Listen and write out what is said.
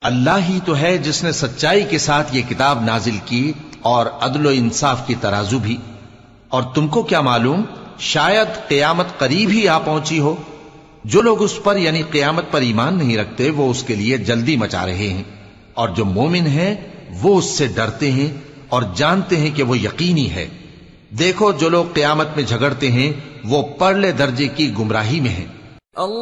अल्लाह ही तो है जिसने सच्चाई के साथ ये किताब नाजिल की और अदलो इंसाफ की तराजू भी। और तुमको क्या मालूम, शायद क़यामत करीब ही आ पहुंची हो। जो लोग उस पर यानी क़यामत पर ईमान नहीं रखते वो उसके लिए जल्दी मचा रहे हैं, और जो मोमिन हैं वो उससे डरते हैं और जानते हैं कि वो यकीनी है। देखो, जो लोग क़यामत में झगड़ते हैं वो परले दर्जे की गुमराही में हैं।